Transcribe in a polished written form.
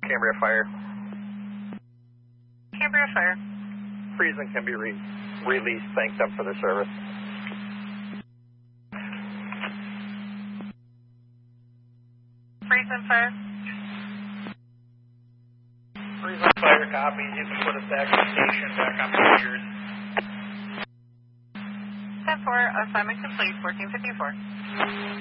Cambria Fire. Cambria Fire. Friesen can be released. Thank them for their service. Friesen Fire. Friesen Fire copies. You can put us back to station, back on procedures. 10-4, assignment complete, 1454.